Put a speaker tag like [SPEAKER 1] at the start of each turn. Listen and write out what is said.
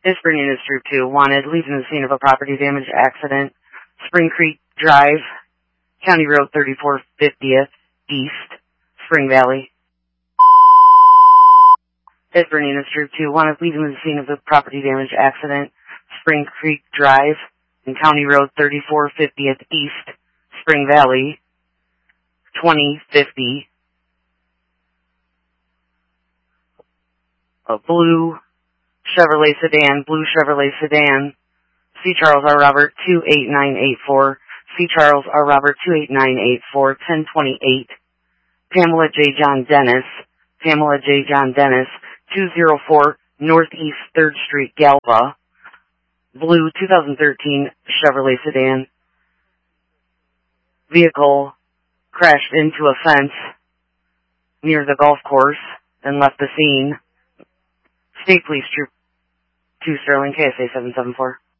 [SPEAKER 1] Pittsburgh News Troop 2, wanted, leaving the scene of a property damage accident, Spring Creek Drive, County Road 3450th, East, Spring Valley. Pittsburgh News Troop 2, wanted, leaving the scene of the property damage accident, Spring Creek Drive, and County Road 3450th, East, Spring Valley, 2050. A blue Chevrolet sedan, C. Charles R. Robert 28984, C. Charles R. Robert 28984, 1028, Pamela J. John Dennis, 204 Northeast 3rd Street, Galva, blue 2013 Chevrolet sedan, vehicle crashed into a fence near the golf course and left the scene. State Police Troop 2 Sterling, KSA 774.